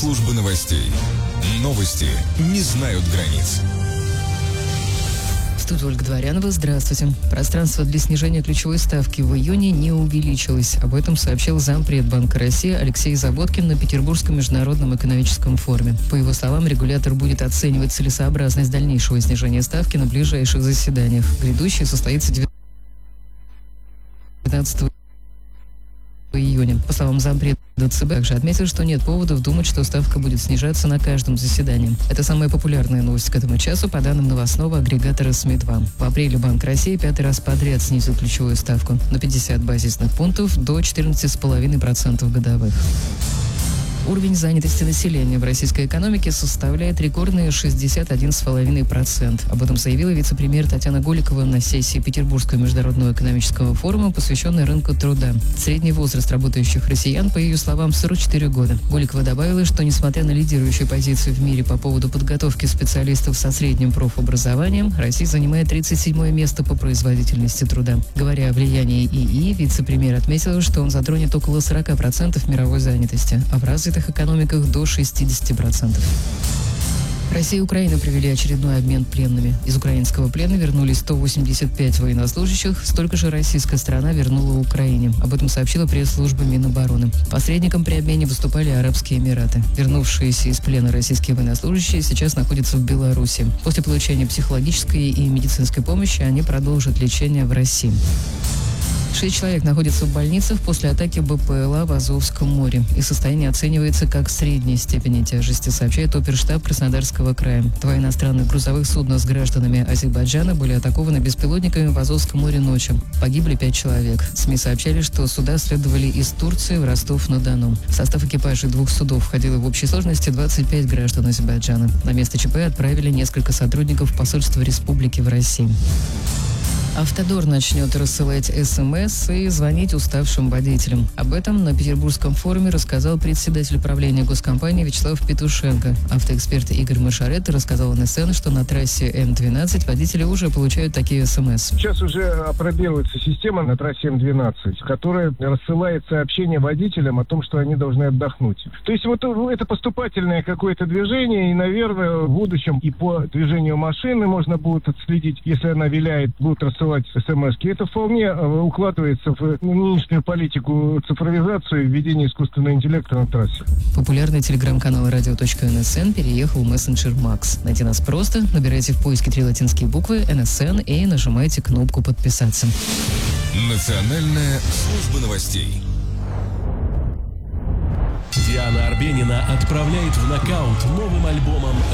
Служба новостей. Новости не знают границ. В студии Ольга Дворянова. Здравствуйте. Пространство для снижения ключевой ставки в июне не увеличилось. Об этом сообщил зампред Банка России Алексей Заботкин на Петербургском международном экономическом форуме. По его словам, регулятор будет оценивать целесообразность дальнейшего снижения ставки на ближайших заседаниях. Грядущее состоится 19 июня. По словам зампреда ЦБ, также отметил, что нет поводов думать, что ставка будет снижаться на каждом заседании. Это самая популярная новость к этому часу, по данным новостного агрегатора СМИ-2. В апреле Банк России 5-й раз подряд снизил ключевую ставку на 50 базисных пунктов до 14,5% годовых. Уровень занятости населения в российской экономике составляет рекордные 61,5%. Об этом заявила вице-премьер Татьяна Голикова на сессии Петербургского международного экономического форума, посвященной рынку труда. Средний возраст работающих россиян, по ее словам, 44 года. Голикова добавила, что несмотря на лидирующую позицию в мире по поводу подготовки специалистов со средним профобразованием, Россия занимает 37-е место по производительности труда. Говоря о влиянии ИИ, вице-премьер отметила, что он затронет около 40% мировой занятости, а в развитых экономиках до 60%. Россия и Украина провели очередной обмен пленными. Из украинского плена вернулись 185 военнослужащих, столько же российская сторона вернула Украине. Об этом сообщила пресс-служба Минобороны. Посредником при обмене выступали Арабские Эмираты. Вернувшиеся из плена российские военнослужащие сейчас находятся в Беларуси. После получения психологической и медицинской помощи они продолжат лечение в России. 6 человек находятся в больницах после атаки БПЛА в Азовском море. Их состояние оценивается как средней степени тяжести, сообщает оперштаб Краснодарского края. 2 иностранных грузовых судна с гражданами Азербайджана были атакованы беспилотниками в Азовском море ночью. Погибли 5 человек. СМИ сообщали, что суда следовали из Турции в Ростов-на-Дону. В состав экипажей 2 судов входило в общей сложности 25 граждан Азербайджана. На место ЧП отправили несколько сотрудников посольства республики в России. Автодор начнет рассылать СМС и звонить уставшим водителям. Об этом на Петербургском форуме рассказал председатель правления госкомпании Вячеслав Петушенко. Автоэксперт Игорь Машарет рассказал НСН, что на трассе М12 водители уже получают такие СМС. Сейчас уже опробируется система на трассе М12, которая рассылает сообщения водителям о том, что они должны отдохнуть. То есть вот это поступательное какое-то движение, и, наверное, в будущем и по движению машины можно будет отследить, если она виляет, будут рассылать СМС-ки. Это вполне укладывается в нынешнюю политику цифровизации и введения искусственного интеллекта на трассе. Популярный телеграм-канал radio.nsn переехал в мессенджер Макс. Найти нас просто. Набирайте в поиске 3 латинские буквы NSN и нажимайте кнопку «Подписаться». Национальная служба новостей. Диана Арбенина отправляет в нокаут новым альбомом